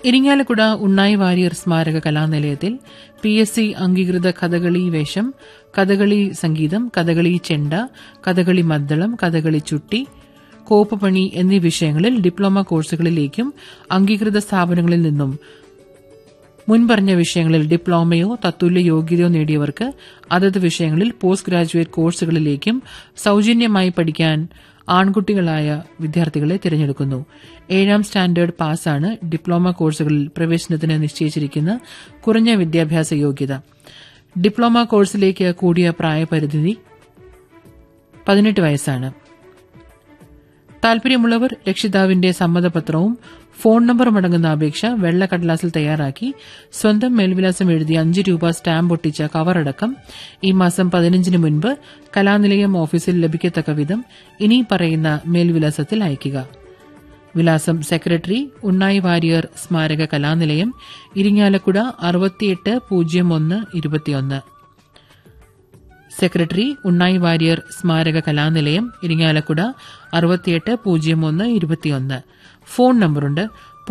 ഇരിങ്ങാലക്കുട ഉണ്ണായി വാര്യർ സ്മാരക കലാനിലയത്തിൽ PSC അംഗീകൃത കഥകളി വേഷം, കഥകളി സംഗീതം, കഥകളി ചെണ്ട, കഥകളി മദ്ദളം, കഥകളി ചുട്ടി, കോപ്പുപണി എന്നീ വിഷയങ്ങളിൽ ഡിപ്ലോമ കോഴ്സുകളിലേക്കും അംഗീകൃത സ്ഥാപനങ്ങളിൽ നിന്നും മുൻപറഞ്ഞ വിഷയങ്ങളിൽ ഡിപ്ലോമയോ തത്തുല്യ യോഗ്യതയോ നേടിയവർക്ക് അതത് വിഷയങ്ങളിൽ പോസ്റ്റ് ഗ്രാജുവേറ്റ് കോഴ്സുകളിലേക്കും സൌജന്യമായി പഠിക്കാൻ ആൺകുട്ടികളായ വിദ്യാർത്ഥികളെ തിരഞ്ഞെടുക്കുന്നു. 7ാം സ്റ്റാൻഡേർഡ് പാസ്സാണ് ഡിപ്ലോമ കോഴ്സുകളിൽ പ്രവേശനത്തിന് നിശ്ചയിച്ചിരിക്കുന്ന കുറഞ്ഞ വിദ്യാഭ്യാസ യോഗ്യത. ഡിപ്ലോമ കോഴ്സിലേക്ക് കൂടിയ പ്രായപരിധി 18 വയസ്സാണ്. താൽപര്യമുള്ളവർ രക്ഷിതാവിന്റെ സമ്മതപത്രവും ഫോൺ നമ്പറുമടങ്ങുന്ന അപേക്ഷ വെള്ളക്കടലാസിൽ തയ്യാറാക്കി സ്വന്തം മേൽവിലാസം എഴുതി 5 രൂപ സ്റ്റാമ്പ് ഒട്ടിച്ച കവറടക്കം ഈ മാസം 15 മുൻപ് കലാനിലയം ഓഫീസിൽ ലഭിക്കത്തക്ക വിധം ഇനി പറയുന്ന മേൽവിലാസത്തിൽ അയയ്ക്കുക. വിലാസം: സെക്രട്ടറി, ഉണ്ണായി വാര്യർ സ്മാരക കലാനിലയം, ഇരിങ്ങാലക്കുട 680121. സെക്രട്ടറി, ഉണ്ണായി വാര്യർ സ്മാരക കലാനിലയം, ഇരിങ്ങാലക്കുട 680121. ഫോൺ നമ്പറുണ്ട്